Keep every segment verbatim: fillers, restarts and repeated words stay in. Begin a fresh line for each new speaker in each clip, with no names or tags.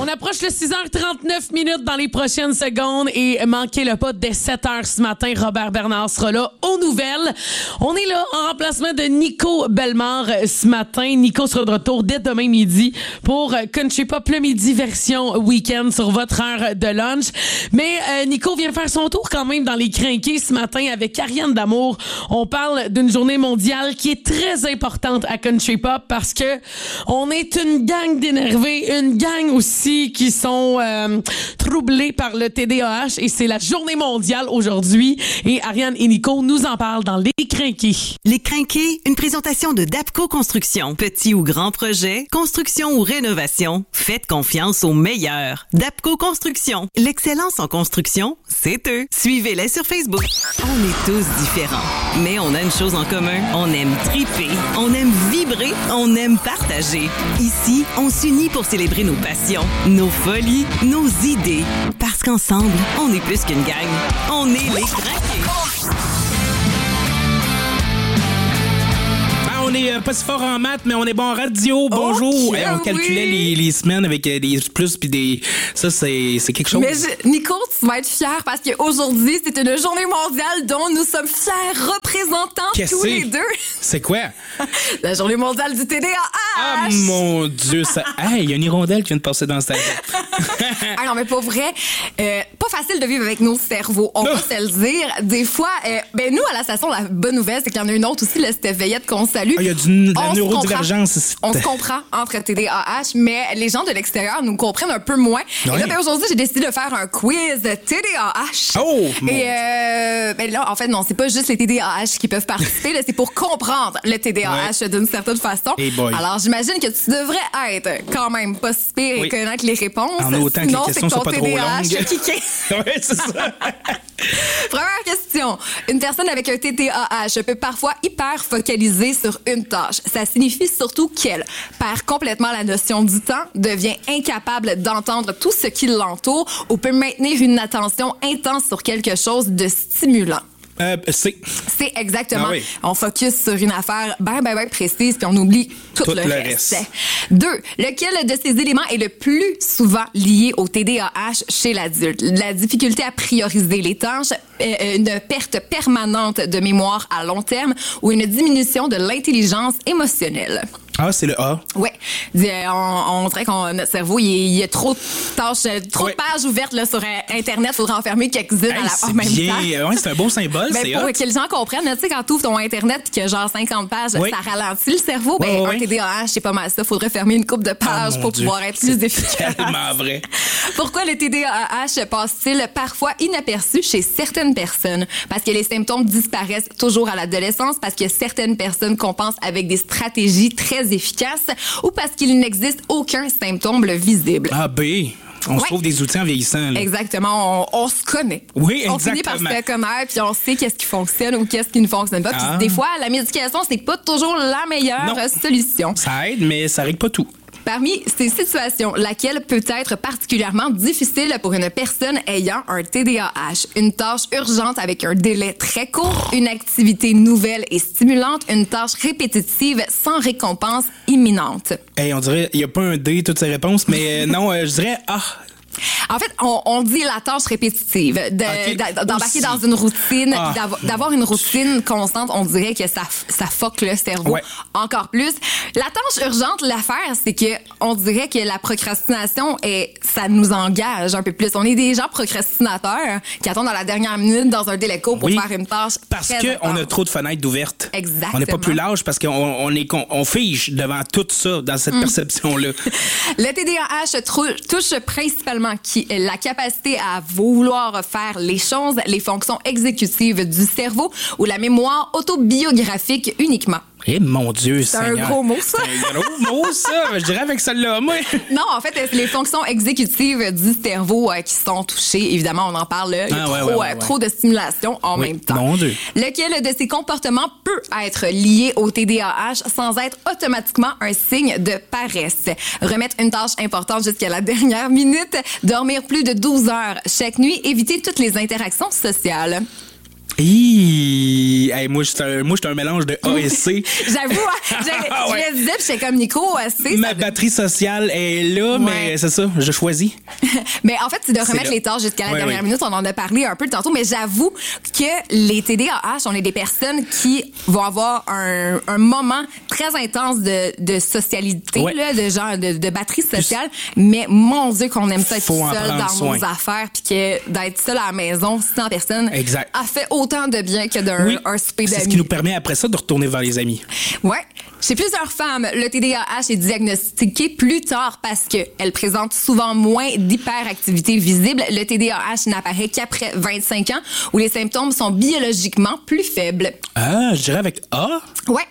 On approche le six heures trente-neuf minutes dans les prochaines secondes et manquez le pas dès sept heures ce matin. Robert Bernard sera là aux nouvelles. On est là en remplacement de Nico Bellemare ce matin. Nico sera de retour dès demain midi pour Country Pop le midi version week-end sur votre heure de lunch. Mais euh, Nico vient faire son tour quand même dans les crinqués ce matin avec Ariane D'Amour. On parle d'une journée mondiale qui est très importante à Country Pop parce que on est une gang d'énervés, une gang aussi qui sont euh, troublés par le T D A H et c'est la journée mondiale aujourd'hui et Ariane et Nico nous en parlent dans Les Crinqués.
Les Crinqués, une présentation de Dapco Construction. Petit ou grand projet, construction ou rénovation, faites confiance aux meilleurs. Dapco Construction. L'excellence en construction, c'est eux. Suivez-les sur Facebook. On est tous différents, mais on a une chose en commun. On aime triper, on aime vibrer, on aime partager. Ici, on s'unit pour célébrer nos passions, nos folies, nos idées. Parce qu'ensemble, on est plus qu'une gang. On est les Crinqués.
Ah, on est euh, pas si fort en maths, mais on est bon en radio. Bonjour.
Okay,
hey, on calculait
oui.
les, les semaines avec euh, des plus puis des... Ça, c'est, c'est quelque chose.
Mais je, Nico, tu vas être fier parce qu'aujourd'hui, c'est une journée mondiale dont nous sommes fiers représentants
Qu'est-ce
tous
c'est?
les deux.
C'est quoi?
La journée mondiale du T D A H.
Ah, mon Dieu. Ça... Hey, il y a une hirondelle qui vient de passer dans cette
Ah non, mais pas vrai. Euh, pas facile de vivre avec nos cerveaux. On
non.
va se le dire. Des fois, euh, ben nous, à la station, la bonne nouvelle, c'est qu'il y en a une autre aussi, là, c'était Veillette qu'on salue.
Ah, il y a du, de la
On se
neurodivergence.
comprend. On se comprend entre T D A H, mais les gens de l'extérieur nous comprennent un peu moins.
Ouais.
Et là, ben, aujourd'hui, j'ai décidé de faire un quiz de T D A H.
Oh!
Et euh, ben là, en fait, non, c'est pas juste les T D A H qui peuvent participer, là, c'est pour comprendre le T D A H ouais. d'une certaine façon.
Hey boy.
Alors, j'imagine que tu devrais être quand même pas si pire oui. et connaître les réponses.
En autant
Sinon,
que les questions
c'est
soient
que
pas
ton
trop
T D A H
longues.
kické.
Oui, c'est ça.
Première question. Une personne avec un T D A H peut parfois hyper focaliser sur une tâche. Ça signifie surtout qu'elle perd complètement la notion du temps, devient incapable d'entendre tout ce qui l'entoure ou peut maintenir une attention intense sur quelque chose de stimulant.
Euh, c'est.
C'est exactement.
Ah oui.
On focus sur une affaire bien, bien, bien précise puis on oublie tout,
Tout
le,
le
reste.
reste.
Deux, lequel de ces éléments est le plus souvent lié au T D A H chez l'adulte? La difficulté à prioriser les tâches, euh, une perte permanente de mémoire à long terme ou une diminution de l'intelligence émotionnelle?
Ah, c'est le A.
Oui. On, on dirait que notre cerveau, il, il y a trop de tâches, trop
ouais.
de pages ouvertes là, sur Internet. Il faudrait en fermer quelques-unes
Hey,
à la,
c'est
en même
bien.
temps.
Ouais, c'est un beau symbole.
Ben,
c'est
pour
hot.
que les gens comprennent, tu sais, quand tu ouvres ton Internet et que genre cinquante pages,
oui.
ça ralentit le cerveau.
Oui,
ben,
oui,
un
oui.
T D A H, c'est pas mal ça. Faudrait fermer une couple de pages
oh,
pour
Dieu.
pouvoir être plus
c'est
efficace.
Tellement vrai.
Pourquoi le T D A H passe-t-il parfois inaperçu chez certaines personnes? Parce que les symptômes disparaissent toujours à l'adolescence, parce que certaines personnes compensent avec des stratégies très efficaces ou parce qu'il n'existe aucun symptôme visible.
Ah, B. On
Ouais.
se trouve des outils en vieillissant. Là.
Exactement, on, on se connaît.
Oui,
on finit par se
exactement.
faire connaître, puis on sait qu'est-ce qui fonctionne ou qu'est-ce qui ne fonctionne pas. Puis
Ah.
des fois, la médication, c'est pas toujours la meilleure
Non.
solution.
Ça aide, mais ça règle pas tout.
Parmi ces situations, laquelle peut être particulièrement difficile pour une personne ayant un T D A H? Une tâche urgente avec un délai très court, une activité nouvelle et stimulante, une tâche répétitive sans récompense imminente.
Hey, on dirait, il n'y a pas un D, toutes ces réponses, mais euh, non, euh, je dirais A.
En fait, on, on dit la tâche répétitive, de,
Okay.
d'a- d'embarquer
Aussi.
dans une routine,
Ah.
puis d'avoir, d'avoir une routine constante, on dirait que ça, ça fuck le cerveau
Ouais.
encore plus. La tâche urgente, l'affaire, c'est que on dirait que la procrastination, est, ça nous engage un peu plus. On est des gens procrastinateurs qui attendent à la dernière minute dans un délai court pour
Oui.
faire une tâche
Parce
très
qu'on a
intense.
trop de fenêtres d'ouvertes.
Exactement.
On n'est pas plus large parce qu'on on est, con- on fige devant tout ça, dans
Mm.
cette perception-là.
Le T D A H trou- touche principalement qui est la capacité à vouloir faire les choses, les fonctions exécutives du cerveau ou la mémoire autobiographique uniquement.
Eh mon Dieu,
C'est un
Seigneur.
gros mot, ça.
C'est un gros mot, ça. Je dirais avec celle-là, moi.
Non, en fait, c'est les fonctions exécutives du cerveau euh, qui sont touchées. Évidemment, on en parle là. Il y a
Ah, ouais,
trop,
ouais, ouais,
euh,
ouais.
trop de stimulation en
Oui,
même temps.
mon Dieu.
Lequel de ces comportements peut être lié au T D A H sans être automatiquement un signe de paresse? Remettre une tâche importante jusqu'à la dernière minute, dormir plus de douze heures chaque nuit, éviter toutes les interactions sociales.
Hi! Hey, moi, j'étais un, moi, j'étais un mélange de A et C.
J'avoue, hein, je, je
Ouais.
le disais, puis j'étais comme Nico, euh, C.
Ma
ça-
batterie sociale est là,
Ouais.
mais c'est ça, je choisis.
Mais en fait, c'est de remettre
là.
les tâches jusqu'à la
Ouais,
dernière
ouais.
minute. On en a parlé un peu tantôt, mais j'avoue que les T D A H, on est des personnes qui vont avoir un, un moment très intense de, de socialité,
Ouais.
là, de genre de, de batterie sociale. Mais mon Dieu, qu'on aime ça être
Faut en
seul
prendre
dans
soin.
nos affaires, puis que d'être seul à la maison sans personne
Exact.
a fait autant de bien que d'un
Oui,
un souper
c'est ce
d'amis.
qui nous permet après ça de retourner vers les amis.
Ouais. Chez plusieurs femmes, le T D A H est diagnostiqué plus tard parce qu'elles présentent souvent moins d'hyperactivité visible. Le T D A H n'apparaît qu'après vingt-cinq ans où les symptômes sont biologiquement plus faibles.
Ah, je dirais avec A.
Ouais,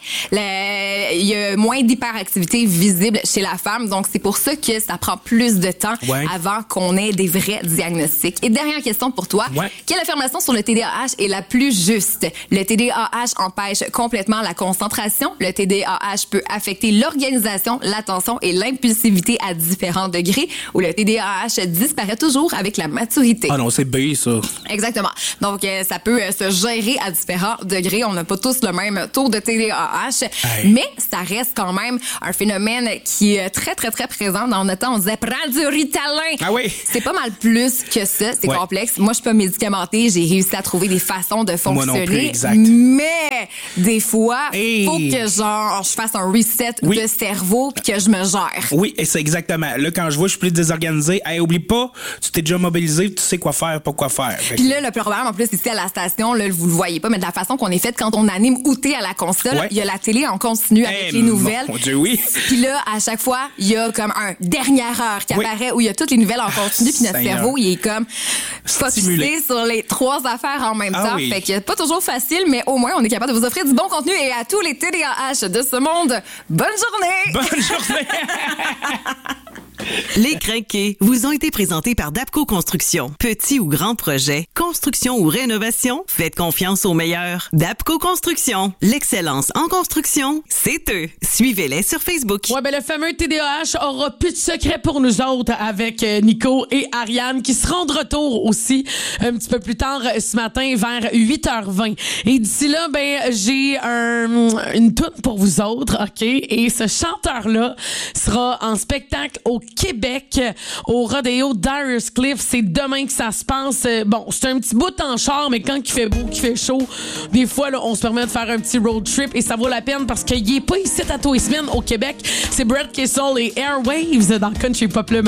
le- il y a moins d'hyperactivité visible chez la femme, donc c'est pour ça que ça prend plus de temps
Ouais.
avant qu'on ait des vrais diagnostics. Et dernière question pour toi,
Ouais.
quelle affirmation sur le T D A H est la plus juste? Le T D A H empêche complètement la concentration. Le T D A H peut affecter l'organisation, l'attention et l'impulsivité à différents degrés. Ou le T D A H disparaît toujours avec la maturité.
Ah non, c'est B, ça.
Exactement. Donc, euh, ça peut euh, se gérer à différents degrés. On n'a pas tous le même taux de T D A H,
Hey.
mais ça reste quand même un phénomène qui est très, très, très présent dans notre temps. On disait, prends du Ritalin.
Ah oui.
C'est pas mal plus que ça. C'est
Ouais.
complexe. Moi, je suis pas médicamentée. J'ai réussi à trouver des façons de
Moi non
fonctionner.
plus, exact.
Mais, des fois,
Hey.
faut que, genre, je fasse un reset
Oui.
de cerveau puis que je me gère.
Oui, et c'est exactement. Là, quand je vois, je suis plus désorganisé. Hey, oublie pas, tu t'es déjà mobilisé, tu sais quoi faire, pas quoi faire. Fait que-
Puis là, le problème, en plus, ici à la station, là, vous le voyez pas, mais de la façon qu'on est faite quand on anime outé à la console, il
Ouais.
y a la télé en continu avec
Eh,
les nouvelles.
mon Dieu, oui.
Puis là, à chaque fois, il y a comme un dernière heure qui
Oui.
apparaît où il y a toutes les nouvelles en continu, puis notre
Seigneur.
cerveau, il est comme focusé
Stimulé.
sur les trois affaires en même
Ah
temps.
oui.
Fait que pas toujours facile, mais au moins, on est capable de vous offrir du bon contenu. Et à tous les T D A H de ce monde, bonne journée!
Bonne journée!
Les crinqués vous ont été présentés par Dapco Construction. Petit ou grand projet, construction ou rénovation, faites confiance aux meilleurs. Dapco Construction, l'excellence en construction, c'est eux. Suivez-les sur Facebook.
Ouais, ben le fameux T D A H aura plus de secret pour nous autres avec euh, Nico et Ariane qui seront de retour aussi un petit peu plus tard euh, ce matin vers huit heures vingt. Et d'ici là, ben j'ai un, une toune pour vous autres, OK? Et ce chanteur-là sera en spectacle au Québec, au Rodeo Darius Cliff. C'est demain que ça se passe. Euh, Bon, c'est un petit bout en char, mais quand il fait beau, qu'il fait chaud, des fois, là, on se permet de faire un petit road trip et ça vaut la peine parce qu'il est pas ici à tous les semaines au Québec. C'est Brett Kessel et Airwaves dans Country Pop Le